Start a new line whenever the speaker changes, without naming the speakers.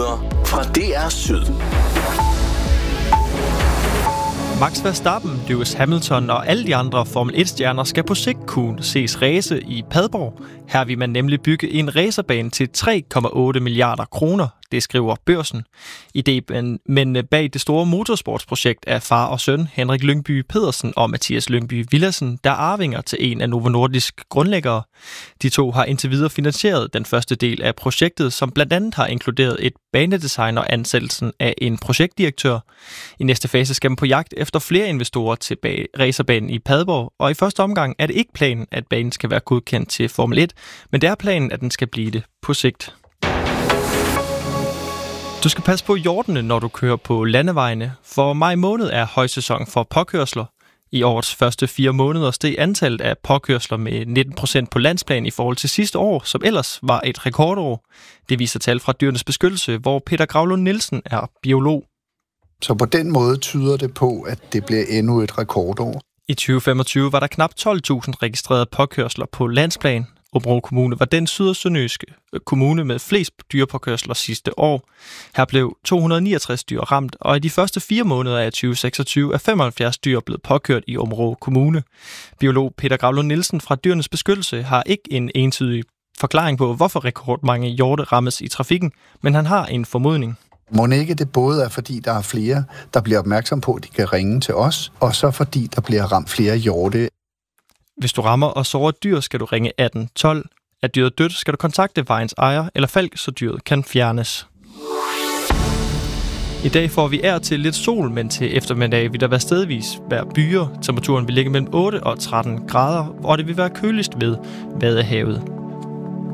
Nyheder fra DR Syd.
Max Verstappen, Lewis Hamilton og alle de andre Formel 1-stjerner skal på sigt kunne ses race i Padborg. Her vil man nemlig bygge en racerbane til 3,8 milliarder kroner, det skriver Børsen. Men bag det store motorsportsprojekt er far og søn Henrik Lyngby Pedersen og Mathias Lyngby Villadsen, der er arvinger til en af Novo Nordisk grundlæggere. De to har indtil videre finansieret den første del af projektet, som blandt andet har inkluderet et banedesign og ansættelsen af en projektdirektør. I næste fase skal man på jagt efter flere investorer til racerbanen i Padborg, og i første omgang er det ikke planen, at banen skal være godkendt til Formel 1, men det er planen, at den skal blive det på sigt. Du skal passe på hjortene, når du kører på landevejene, for maj måned er højsæson for påkørsler. I årets første 4 måneder steg antallet af påkørsler med 19% på landsplan i forhold til sidste år, som ellers var et rekordår. Det viser tal fra Dyrenes Beskyttelse, hvor Peter Gravlund Nielsen er biolog.
Så på den måde tyder det på, at det bliver endnu et rekordår.
I 2025 var der knap 12.000 registrerede påkørsler på landsplan. Aabenraa Kommune var den syd- og sønderjyske kommune med flest dyrepåkørsler sidste år. Her blev 269 dyr ramt, og i de første 4 måneder af 2026 er 75 dyr blevet påkørt i Aabenraa Kommune. Biolog Peter Gravlund Nielsen fra Dyrenes Beskyttelse har ikke en entydig forklaring på, hvorfor rekordmange hjorte rammes i trafikken, men han har en formodning.
Mon ikke det både er, fordi der er flere, der bliver opmærksom på, at de kan ringe til os, og så fordi der bliver ramt flere hjorte.
Hvis du rammer og sårer et dyr, skal du ringe 1812. Er dyret dødt, skal du kontakte vejens ejer eller falk, så dyret kan fjernes. I dag får vi til lidt sol, men til eftermiddag vil der være stedvis være byer. Temperaturen vil ligge mellem 8 og 13 grader, og det vil være køligst ved Vadehavet.